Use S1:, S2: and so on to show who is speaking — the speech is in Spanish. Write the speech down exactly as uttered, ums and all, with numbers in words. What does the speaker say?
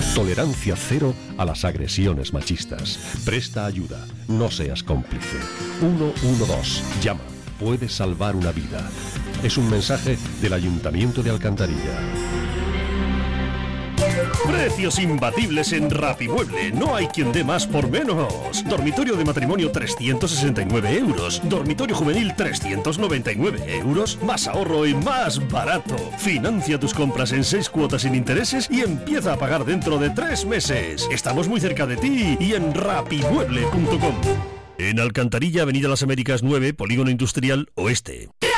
S1: Tolerancia cero a las agresiones machistas. Presta ayuda, no seas cómplice. uno uno dos, llama, puedes salvar una vida. Es un mensaje del Ayuntamiento de Alcantarilla.
S2: Precios imbatibles en Rapimueble. No hay quien dé más por menos. Dormitorio de matrimonio trescientos sesenta y nueve euros. Dormitorio juvenil trescientos noventa y nueve euros. Más ahorro y más barato. Financia tus compras en seis cuotas sin intereses y empieza a pagar dentro de tres meses. Estamos muy cerca de ti y en rapimueble punto com. En Alcantarilla, Avenida Las Américas nueve, Polígono Industrial Oeste.